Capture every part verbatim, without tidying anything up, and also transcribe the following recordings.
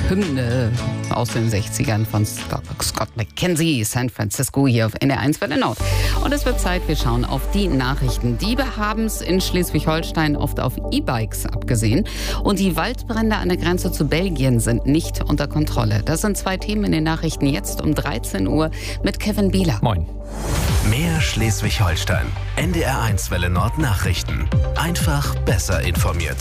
Hymne aus den sechzigern von Scott, Scott McKenzie, San Francisco hier auf N D R eins Welle Nord. Und es wird Zeit, wir schauen auf die Nachrichten. Diebe haben es in Schleswig-Holstein oft auf E-Bikes abgesehen. Und die Waldbrände an der Grenze zu Belgien sind nicht unter Kontrolle. Das sind zwei Themen in den Nachrichten jetzt um dreizehn Uhr mit Kevin Bieler. Moin. Mehr Schleswig-Holstein. N D R eins Welle Nord Nachrichten. Einfach besser informiert.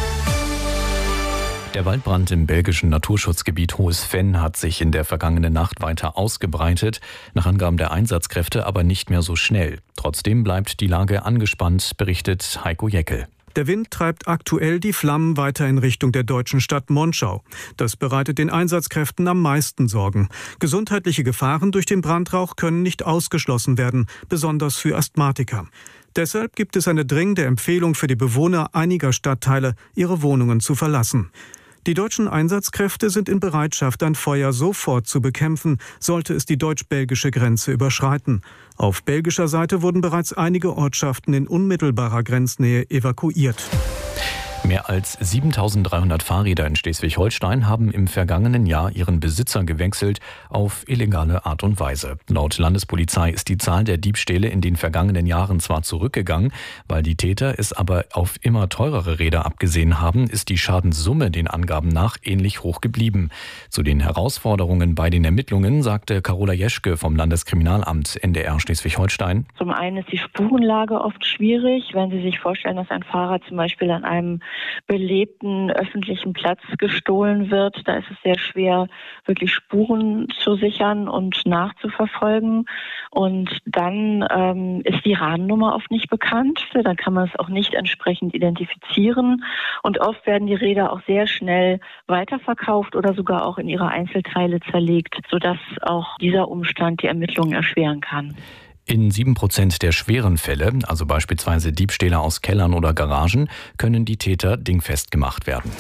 Der Waldbrand im belgischen Naturschutzgebiet Hohes Venn hat sich in der vergangenen Nacht weiter ausgebreitet, nach Angaben der Einsatzkräfte aber nicht mehr so schnell. Trotzdem bleibt die Lage angespannt, berichtet Heiko Jeckel. Der Wind treibt aktuell die Flammen weiter in Richtung der deutschen Stadt Monschau. Das bereitet den Einsatzkräften am meisten Sorgen. Gesundheitliche Gefahren durch den Brandrauch können nicht ausgeschlossen werden, besonders für Asthmatiker. Deshalb gibt es eine dringende Empfehlung für die Bewohner einiger Stadtteile, ihre Wohnungen zu verlassen. Die deutschen Einsatzkräfte sind in Bereitschaft, ein Feuer sofort zu bekämpfen, sollte es die deutsch-belgische Grenze überschreiten. Auf belgischer Seite wurden bereits einige Ortschaften in unmittelbarer Grenznähe evakuiert. Mehr als siebentausenddreihundert Fahrräder in Schleswig-Holstein haben im vergangenen Jahr ihren Besitzer gewechselt auf illegale Art und Weise. Laut Landespolizei ist die Zahl der Diebstähle in den vergangenen Jahren zwar zurückgegangen, weil die Täter es aber auf immer teurere Räder abgesehen haben, ist die Schadenssumme den Angaben nach ähnlich hoch geblieben. Zu den Herausforderungen bei den Ermittlungen sagte Carola Jeschke vom Landeskriminalamt N D R Schleswig-Holstein. Zum einen ist die Spurenlage oft schwierig, wenn Sie sich vorstellen, dass ein Fahrer zum Beispiel an einem belebten öffentlichen Platz gestohlen wird. Da ist es sehr schwer, wirklich Spuren zu sichern und nachzuverfolgen. Und dann ähm, ist die Rahmennummer oft nicht bekannt. Dann kann man es auch nicht entsprechend identifizieren. Und oft werden die Räder auch sehr schnell weiterverkauft oder sogar auch in ihre Einzelteile zerlegt, sodass auch dieser Umstand die Ermittlungen erschweren kann. In sieben Prozent der schweren Fälle, also beispielsweise Diebstähle aus Kellern oder Garagen, können die Täter dingfest gemacht werden.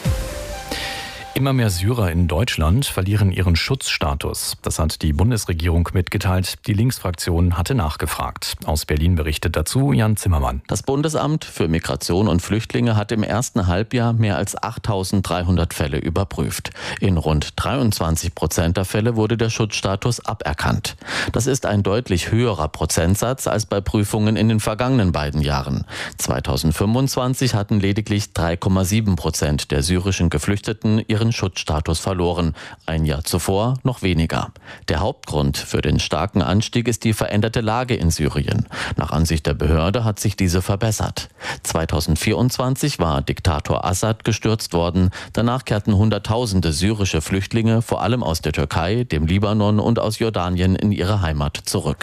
Immer mehr Syrer in Deutschland verlieren ihren Schutzstatus. Das hat die Bundesregierung mitgeteilt. Die Linksfraktion hatte nachgefragt. Aus Berlin berichtet dazu Jan Zimmermann. Das Bundesamt für Migration und Flüchtlinge hat im ersten Halbjahr mehr als achttausenddreihundert Fälle überprüft. In rund dreiundzwanzig Prozent der Fälle wurde der Schutzstatus aberkannt. Das ist ein deutlich höherer Prozentsatz als bei Prüfungen in den vergangenen beiden Jahren. zweitausendfünfundzwanzig hatten lediglich drei Komma sieben Prozent der syrischen Geflüchteten ihren Schutzstatus verloren. Ein Jahr zuvor noch weniger. Der Hauptgrund für den starken Anstieg ist die veränderte Lage in Syrien. Nach Ansicht der Behörde hat sich diese verbessert. zweitausendvierundzwanzig war Diktator Assad gestürzt worden. Danach kehrten Hunderttausende syrische Flüchtlinge, vor allem aus der Türkei, dem Libanon und aus Jordanien, in ihre Heimat zurück.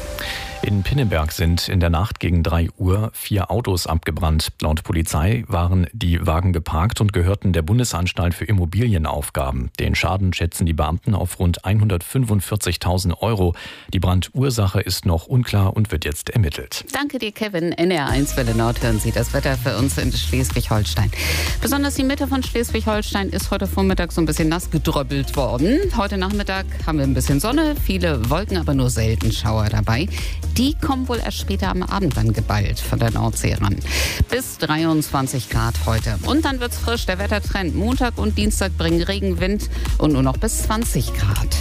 In Pinneberg sind in der Nacht gegen drei Uhr vier Autos abgebrannt. Laut Polizei waren die Wagen geparkt und gehörten der Bundesanstalt für Immobilienaufgaben. Den Schaden schätzen die Beamten auf rund hundertfünfundvierzigtausend Euro. Die Brandursache ist noch unklar und wird jetzt ermittelt. Danke dir, Kevin. N D R eins Welle Nord hören Sie das Wetter für uns in Schleswig-Holstein. Besonders die Mitte von Schleswig-Holstein ist heute Vormittag so ein bisschen nass gedröppelt worden. Heute Nachmittag haben wir ein bisschen Sonne, viele Wolken, aber nur selten Schauer dabei. Die kommen wohl erst später am Abend dann geballt von der Nordsee ran. Bis dreiundzwanzig Grad heute. Und dann wird's frisch. Der Wettertrend Montag und Dienstag bringen Regen, Wind und nur noch bis zwanzig Grad.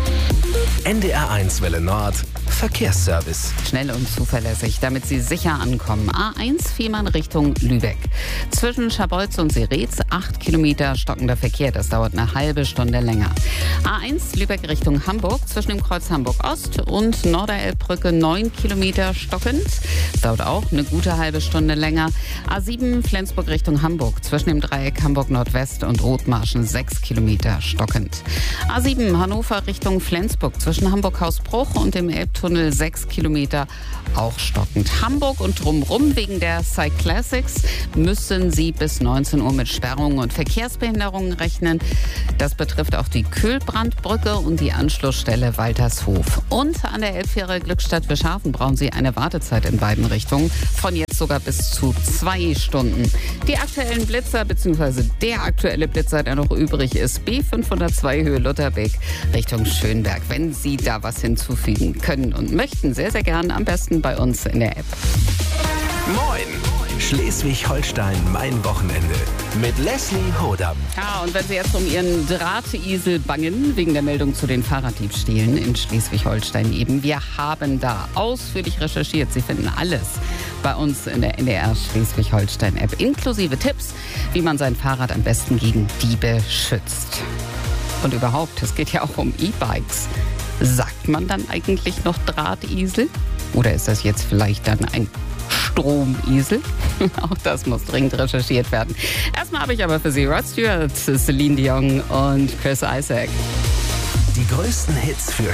N D R eins Welle Nord Verkehrsservice. Schnell und zuverlässig, damit Sie sicher ankommen. A eins Fehmarn Richtung Lübeck. Zwischen Scharbeutz und Seretz acht Kilometer stockender Verkehr. Das dauert eine halbe Stunde länger. A eins Lübeck Richtung Hamburg. Zwischen dem Kreuz Hamburg Ost und Norderelbbrücke neun Kilometer stockend. Das dauert auch eine gute halbe Stunde länger. A sieben Flensburg Richtung Hamburg. Zwischen dem Dreieck Hamburg Nordwest und Rotmarschen sechs Kilometer stockend. A sieben Hannover Richtung Flensburg. Zwischen Hamburg Hausbruch und dem Elbtunnel sechs Kilometer auch stockend. Hamburg und drumherum wegen der Cyclassics müssen Sie bis neunzehn Uhr mit Sperrungen und Verkehrsbehinderungen rechnen. Das betrifft auch die Kühlbrandbrücke und die Anschlussstelle Waltershof. Und an der Elbfähre Glückstadt-Wischhafen brauchen Sie eine Wartezeit in beiden Richtungen von jetzt sogar bis zu zwei Stunden. Die aktuellen Blitzer bzw. der aktuelle Blitzer, der noch übrig ist, B fünfhundertzwei Höhe Lutherbeck Richtung Schönberg. Wenn Sie da was hinzufügen können und möchten, sehr, sehr gern, am besten bei uns in der App. Moin! Schleswig-Holstein, mein Wochenende. Mit Leslie Hodam. Ja, und wenn Sie jetzt um Ihren Drahtesel bangen, wegen der Meldung zu den Fahrraddiebstählen in Schleswig-Holstein eben, wir haben da ausführlich recherchiert. Sie finden alles bei uns in der N D R Schleswig-Holstein-App, inklusive Tipps, wie man sein Fahrrad am besten gegen Diebe schützt. Und überhaupt, es geht ja auch um E-Bikes. Sagt man dann eigentlich noch Drahtesel? Oder ist das jetzt vielleicht dann ein Stromesel? Auch das muss dringend recherchiert werden. Erstmal habe ich aber für Sie Rod Stewart, Celine Dion und Chris Isaak. Die größten Hits für